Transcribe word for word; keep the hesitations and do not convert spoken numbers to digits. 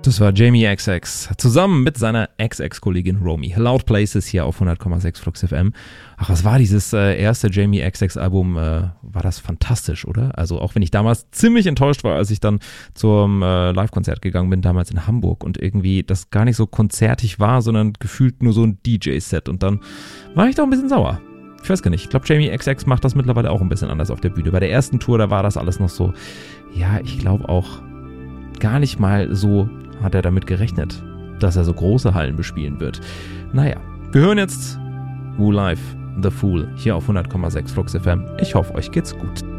Das war Jamie X X zusammen mit seiner Ex-Ex-Kollegin Romy. Loud Places hier auf hundert Komma sechs Flux F M. Ach, was war dieses äh, erste Jamie X X-Album? Äh, war das fantastisch, oder? Also auch wenn ich damals ziemlich enttäuscht war, als ich dann zum äh, Live-Konzert gegangen bin, damals in Hamburg und irgendwie das gar nicht so konzertig war, sondern gefühlt nur so ein D J-Set. Und dann war ich doch ein bisschen sauer. Ich weiß gar nicht. Ich glaube, Jamie X X macht das mittlerweile auch ein bisschen anders auf der Bühne. Bei der ersten Tour, da war das alles noch so, ja, ich glaube auch gar nicht mal so hat er damit gerechnet, dass er so große Hallen bespielen wird. Naja, wir hören jetzt Wu Live, The Fool, hier auf hundert Komma sechs Flux F M. Ich hoffe, euch geht's gut.